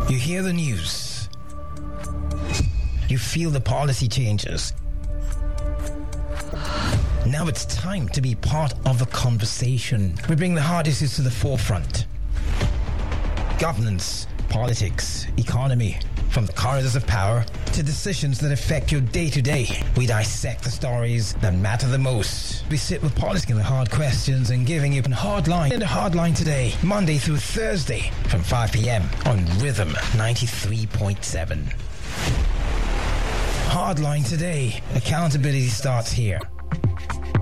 You hear the news. You feel the policy changes. Now it's time to be part of the conversation. We bring the hard issues to the forefront. Governance, politics, economy, from the corridors of power to decisions that affect your day-to-day. We dissect the stories that matter the most. We sit with politics and the hard questions and giving you a hard line. And a hard line today, Monday through Thursday from 5 p.m. on Rhythm 93.7. Hardline today. Accountability starts here.